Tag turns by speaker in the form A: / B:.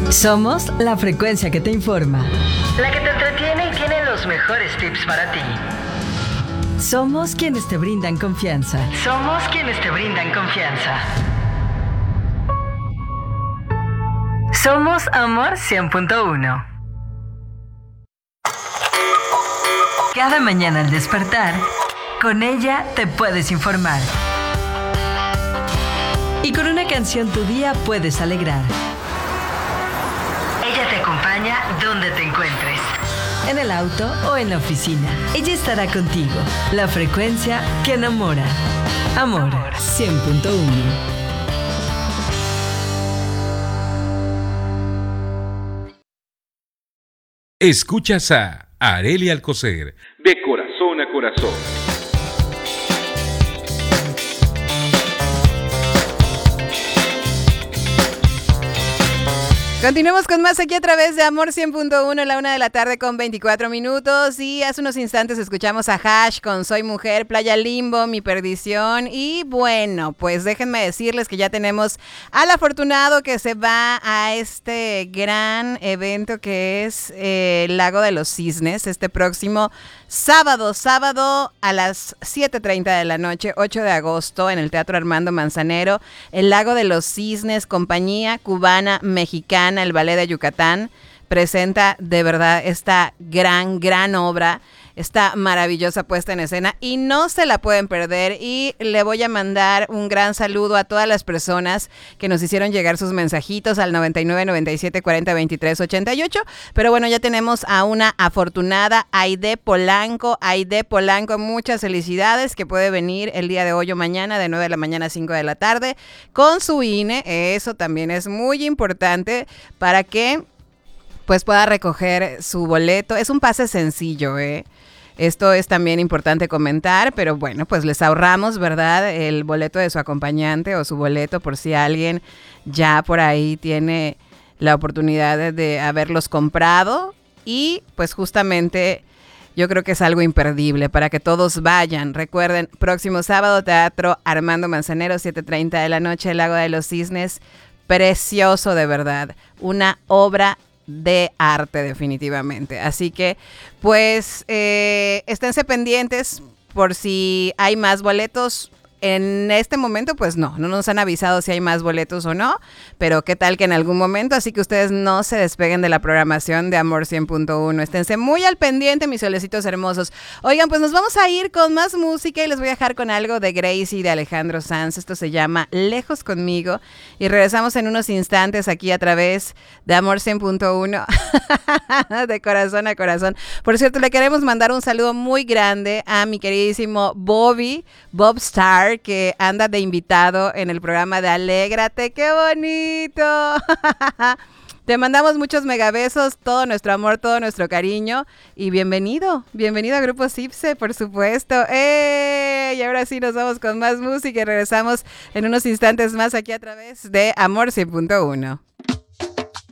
A: Somos la frecuencia que te informa,
B: la que te entretiene y tiene los mejores tips para ti.
A: Somos quienes te brindan confianza.
B: Somos quienes te brindan confianza. Somos Amor 100.1. Cada mañana al despertar, con ella te puedes informar.
A: Y con una canción tu día puedes alegrar.
B: Ella te acompaña donde te encuentres.
A: En el auto o en la oficina. Ella estará contigo. La frecuencia que enamora. Amor 100.1.
C: Escuchas a Arely Alcocer, de corazón a corazón.
D: Continuemos con más aquí a través de Amor 100.1, la 1 de la tarde con 24 minutos. Y hace unos instantes escuchamos a Hash con Soy Mujer, Playa Limbo, Mi Perdición. Y bueno, pues déjenme decirles que ya tenemos al afortunado que se va a este gran evento que es el Lago de los Cisnes, este próximo sábado a las 7:30 de la noche, 8 de agosto, en el Teatro Armando Manzanero, el Lago de los Cisnes, compañía cubana mexicana, el Ballet de Yucatán, presenta de verdad esta gran obra, esta maravillosa puesta en escena y no se la pueden perder. Y le voy a mandar un gran saludo a todas las personas que nos hicieron llegar sus mensajitos al 99 97 40 23 88. Pero bueno, ya tenemos a una afortunada, Aide Polanco. Aide Polanco, muchas felicidades, que puede venir el día de hoy o mañana de 9 de la mañana a 5 de la tarde con su INE. Eso también es muy importante para que pues pueda recoger su boleto. Es un pase sencillo, Esto es también importante comentar, pero bueno, pues les ahorramos, ¿verdad?, el boleto de su acompañante o su boleto por si alguien ya por ahí tiene la oportunidad de haberlos comprado. Y pues justamente yo creo que es algo imperdible para que todos vayan. Recuerden, próximo sábado, Teatro Armando Manzanero, 7:30 de la noche, El Lago de los Cisnes. Precioso, de verdad. Una obra de arte, definitivamente. Así que pues esténse pendientes por si hay más boletos. En este momento pues no nos han avisado si hay más boletos o no, pero qué tal que en algún momento, así que ustedes no se despeguen de la programación de Amor 100.1, esténse muy al pendiente, mis solecitos hermosos. Oigan, pues nos vamos a ir con más música y les voy a dejar con algo de Gracie y de Alejandro Sanz. Esto se llama Lejos Conmigo y regresamos en unos instantes aquí a través de Amor 100.1 de corazón a corazón. Por cierto, le queremos mandar un saludo muy grande a mi queridísimo Bob Star, que anda de invitado en el programa de Alégrate. ¡Qué bonito! Te mandamos muchos megabesos, todo nuestro amor, todo nuestro cariño y bienvenido a Grupo Cipse, por supuesto. Y ahora sí nos vamos con más música y regresamos en unos instantes más aquí a través de Amor 100.1.